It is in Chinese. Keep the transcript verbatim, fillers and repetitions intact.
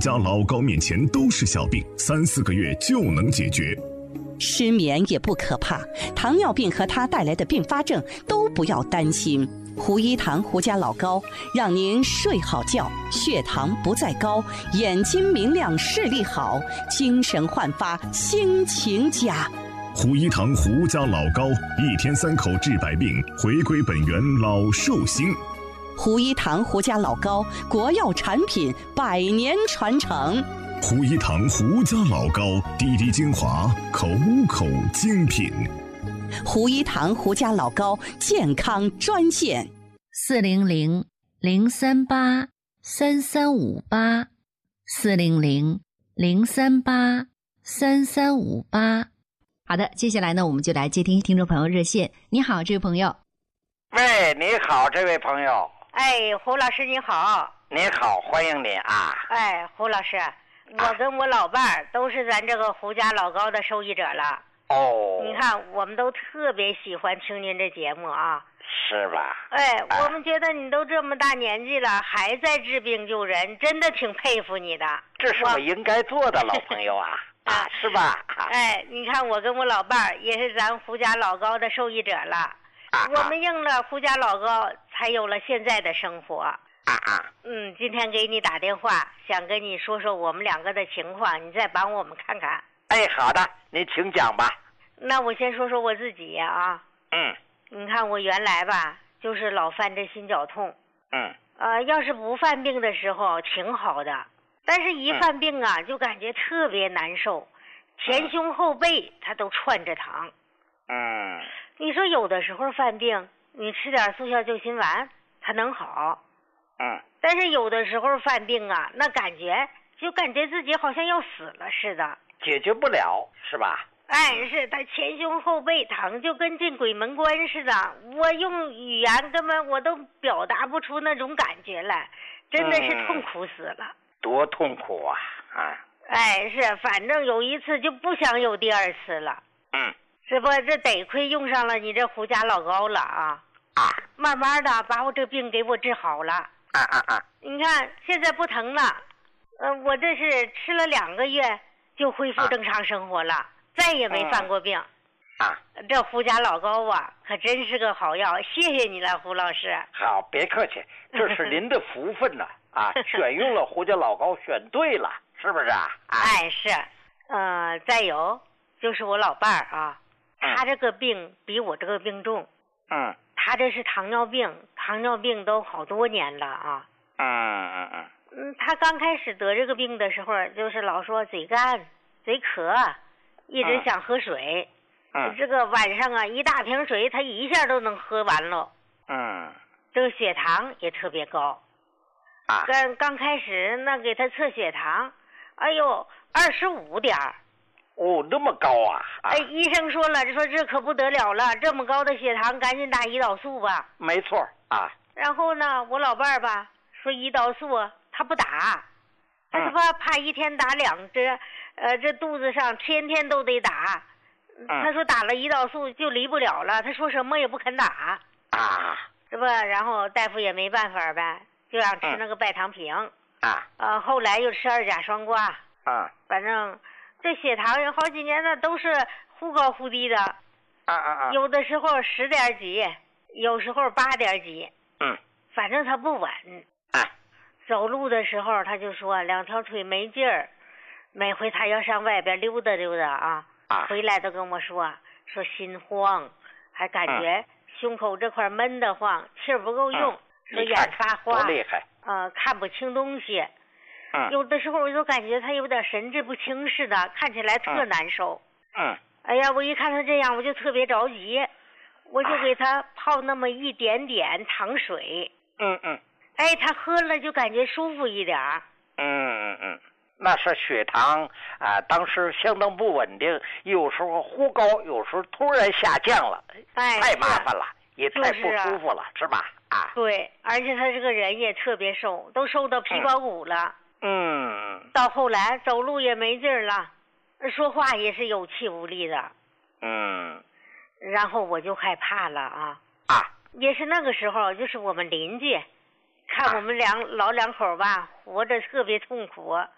家老高面前都是小病，三四个月就能解决。 失眠也不可怕，糖尿病和它带来的并发症都不要担心。胡一堂胡家老高让您睡好觉，血糖不再高，眼睛明亮，视力好，精神焕发，心情佳。 胡一堂胡家老高，一天三口治百病，回归本源老寿星。 胡一堂胡家老高，国药产品，百年传承。 胡一堂胡家老高，滴滴精华，口口精品。 胡一堂胡家老高健康专线： 四零零零三八三三五八，四零零零三八三三五八。好的，接下来呢，我们就来接听听众朋友热线。你好，这位朋友。 喂，你好，这位朋友。 哎，胡老师你好。 你好，欢迎你啊。 哎，胡老师，我跟我老伴儿都是咱这个胡家老高的受益者了。 哦。 你看，我们都特别喜欢听您这节目啊。 是吧？ 哎，我们觉得你都这么大年纪了，还在治病救人，真的挺佩服你的。 这是我应该做的，老朋友啊。啊，是吧？ 哎，你看我跟我老伴儿也是咱胡家老高的受益者了。啊，我们应了胡家老高，才有了现在的生活。啊啊， 嗯，今天给你打电话，想跟你说说我们两个的情况，你再帮我们看看。 哎，好的，你请讲吧。 那我先说说我自己啊。 嗯。 你看我原来吧，就是老犯这心绞痛。 嗯。 呃，要是不犯病的时候挺好的，但是一犯病啊，嗯、就感觉特别难受，前胸后背它都串着疼。 嗯。 你说有的时候犯病，你吃点速效救心丸，它能好。 嗯。 但是有的时候犯病啊，那感觉就感觉自己好像要死了似的， 解决不了，是吧？ 哎，是他前胸后背疼，就跟进鬼门关似的。我用语言根本我都表达不出那种感觉来，真的是痛苦死了。嗯、 多痛苦啊！啊！ 哎，是，反正有一次就不想有第二次了。 嗯。 这不，这得亏用上了你这胡家老高了啊！ 啊， 慢慢的把我这病给我治好了。 啊啊啊！ 你看现在不疼了，呃，我这是吃了两个月就恢复正常生活了，啊、再也没犯过病。 啊， 这胡家老高啊，可真是个好药，谢谢你了，胡老师。 好，别客气，这是您的福分呐！啊，选用了胡家老高，选对了，是不是啊？ 哎，是，呃，再有就是我老伴儿啊。他这个病比我这个病重， 嗯， 他这是糖尿病，糖尿病都好多年了啊， 嗯嗯嗯， 嗯，他刚开始得这个病的时候，就是老说嘴干、嘴渴，一直想喝水， 嗯， 这个晚上啊一大瓶水他一下都能喝完了， 嗯， 这个血糖也特别高， 啊， 刚刚开始那给他测血糖，哎呦，二十五点儿。 哦，那么高啊！ 哎，医生说了，说这可不得了了，这么高的血糖，赶紧打胰岛素吧。 没错啊。 然后呢，我老伴儿吧说胰岛素他不打，他说怕怕一天打两支，呃，这肚子上天天都得打。 嗯、 他说打了胰岛素就离不了了，他说什么也不肯打。 啊。 是吧？然后大夫也没办法呗，就让吃那个拜糖平。 啊。 呃，后来又吃二甲双胍。 啊。 反正。这血糖有好几年呢，都是忽高忽低的， 啊啊啊！ 有的时候十点几，有时候八点几， 嗯， 反正他不稳。 啊， 走路的时候他就说两条腿没劲儿，每回他要上外边溜达溜达啊， 啊， 回来都跟我说说心慌，还感觉胸口这块闷得慌，气儿不够用， 嗯、 说眼发花， 多厉害， 呃，看不清东西。 嗯， 有的时候我就感觉他有点神志不清似的，看起来特难受。 嗯， 哎呀，我一看他这样，我就特别着急，我就给他泡那么一点点糖水。 嗯嗯。 哎，他喝了就感觉舒服一点。 嗯嗯嗯，那是血糖啊、呃，当时相当不稳定，有时候忽高，有时候突然下降了， 哎， 太麻烦了，也太不舒服了， 是,、 啊、是吧？啊， 对，而且他这个人也特别瘦，都瘦到皮包骨了。 嗯， 到后来走路也没劲儿了，说话也是有气无力的。 嗯， 然后我就害怕了啊。 啊， 也是那个时候，就是我们邻居，看我们两、啊、老两口吧，活着特别痛苦。